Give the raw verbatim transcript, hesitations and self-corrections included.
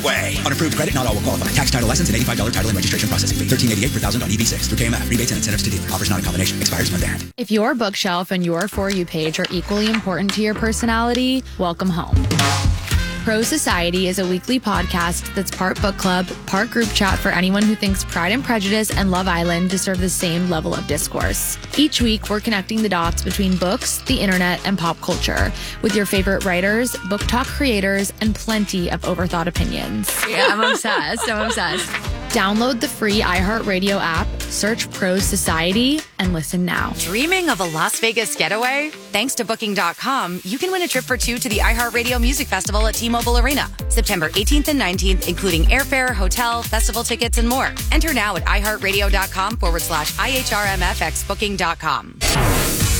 Way. Unapproved credit, not all will qualify. Tax, title, license, and eighty-five dollars title and registration processing fee. thirteen eighty-eight per thousand on E V six through K M F. Rebates and incentives to dealer. Offers not a combination. Expires when banned. If your bookshelf and your For You page are equally important to your personality, welcome home. Pro Society is a weekly podcast that's part book club, part group chat for anyone who thinks Pride and Prejudice and Love Island deserve the same level of discourse. Each week, we're connecting the dots between books, the internet, and pop culture with your favorite writers, book talk creators, and plenty of overthought opinions. Yeah, I'm obsessed. I'm obsessed. Download the free iHeartRadio app, search Pros Society, and listen now. Dreaming of a Las Vegas getaway? Thanks to Booking dot com, you can win a trip for two to the iHeartRadio Music Festival at T-Mobile Arena, September eighteenth and nineteenth, including airfare, hotel, festival tickets, and more. Enter now at iHeartRadio.com forward slash IHRMFX Booking dot com.